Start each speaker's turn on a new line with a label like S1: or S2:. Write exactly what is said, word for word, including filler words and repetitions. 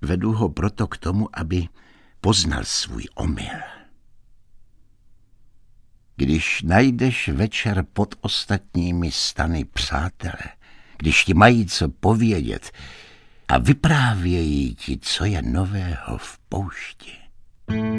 S1: Vedu ho proto k tomu, aby poznal svůj omyl. Když najdeš večer pod ostatními stany přátele, když ti mají co povědět a vyprávějí ti, co je nového v poušti,